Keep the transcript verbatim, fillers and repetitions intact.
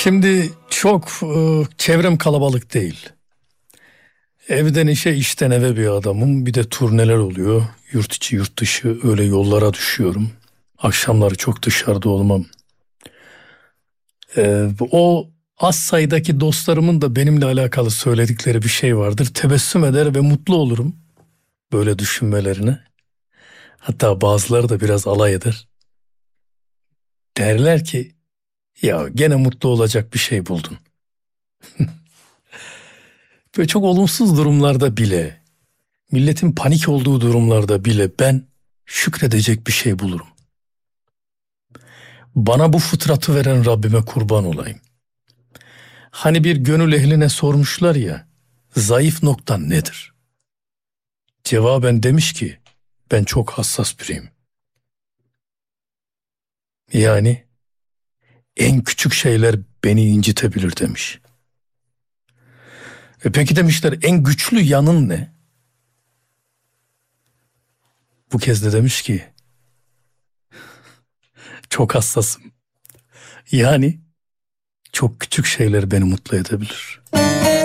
Şimdi çok e, çevrem kalabalık değil. Evden işe, işten eve bir adamım. Bir de turneler oluyor. Yurt içi yurt dışı öyle yollara düşüyorum. Akşamları çok dışarıda olmam. E, o az sayıdaki dostlarımın da benimle alakalı söyledikleri bir şey vardır. Tebessüm eder ve mutlu olurum böyle düşünmelerine. Hatta bazıları da biraz alay eder. Derler ki ya gene mutlu olacak bir şey buldun. Böyle çok olumsuz durumlarda bile, milletin panik olduğu durumlarda bile ben şükredecek bir şey bulurum. Bana bu fıtratı veren Rabbime kurban olayım. Hani bir gönül ehline sormuşlar ya, zayıf noktan nedir? Cevaben demiş ki, ben çok hassas biriyim. Yani en küçük şeyler beni incitebilir demiş. E peki demişler, en güçlü yanın ne? Bu kez de demiş ki, çok hassasım. Yani çok küçük şeyler beni mutlu edebilir.